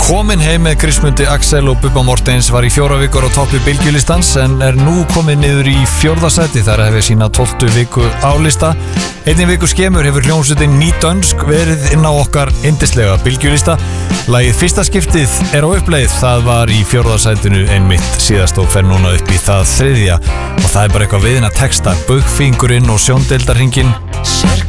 Komin heim með Krismundi Axel og Bubba Mortens var í 4 vikur á toppi bylgjulistans en nú komin niður í 4. sæti þar hefur sína 12. viku álista. Einni viku skemur hefur hljómsveitin Nýdönsk verið inn á okkar yndislega bylgjulista. Lagið Fyrsta skiptið á uppleið, það var í 4. sætinu einmitt síðast og fer núna upp í það 3. og það bara eitthvað viðina texta, Baugfingurinn og Sjóndeildarhringinn.